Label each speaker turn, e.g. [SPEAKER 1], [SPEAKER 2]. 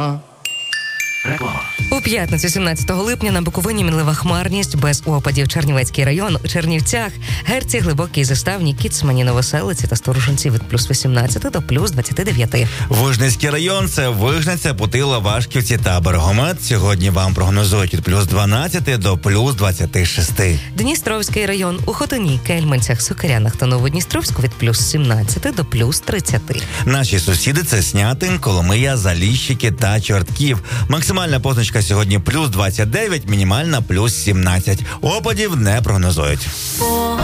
[SPEAKER 1] У п'ятницю 17 липня на Буковині мінлива хмарність без опадів. Чернівецький район, у Чернівцях, Герці, Глибокій Заставні, Кіцмані, Новоселиці та Сторожинці від плюс 18 до плюс 29.
[SPEAKER 2] Вижницький район – це Вижниця, Путила, Вашківці та Берегомет. Сьогодні вам прогнозують від плюс 12 до плюс 26.
[SPEAKER 1] Дністровський район, у Хотині, Кельменцях, Сокирянах та Новодністровську від плюс 17 до плюс 30.
[SPEAKER 2] Наші сусіди – це Снятин, Коломия, Заліщики та Чортків. Максимальна позначка сьогодні плюс 29, мінімальна плюс 17. Опадів не прогнозують.